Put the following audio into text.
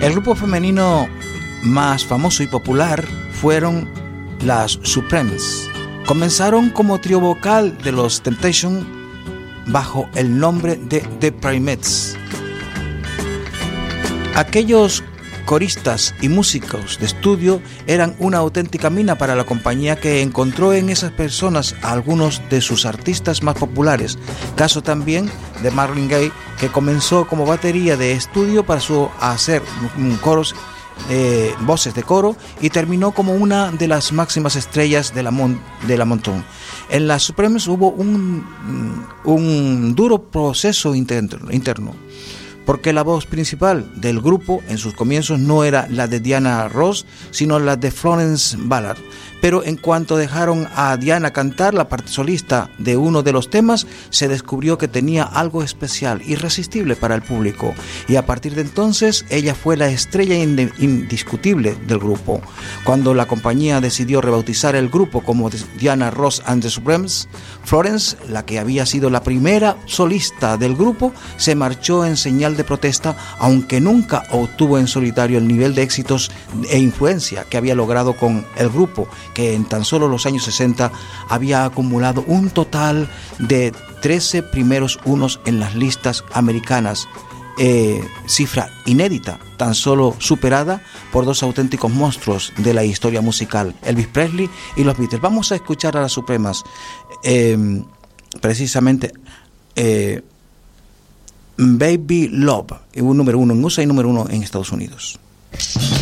El grupo femenino más famoso y popular fueron las Supremes. Comenzaron como trío vocal de los Temptations bajo el nombre de The Primettes. Aquellos coristas y músicos de estudio eran una auténtica mina para la compañía, que encontró en esas personas a algunos de sus artistas más populares. Caso también de Marvin Gaye, que comenzó como batería de estudio para hacer coros, voces de coro, y terminó como una de las máximas estrellas de la Motown. En las Supremes hubo un duro proceso interno, porque la voz principal del grupo en sus comienzos no era la de Diana Ross, sino la de Florence Ballard. Pero en cuanto dejaron a Diana cantar la parte solista de uno de los temas, se descubrió que tenía algo especial, irresistible para el público, y a partir de entonces ella fue la estrella indiscutible del grupo. Cuando la compañía decidió rebautizar el grupo como Diana Ross and the Supremes, Florence, la que había sido la primera solista del grupo, se marchó en señal de protesta, aunque nunca obtuvo en solitario el nivel de éxitos e influencia que había logrado con el grupo, que en tan solo los años 60 había acumulado un total de 13 primeros unos en las listas americanas, cifra inédita, tan solo superada por dos auténticos monstruos de la historia musical, Elvis Presley y los Beatles. Vamos a escuchar a las Supremas, precisamente Baby Love, un número 1 en USA y número 1 en Estados Unidos.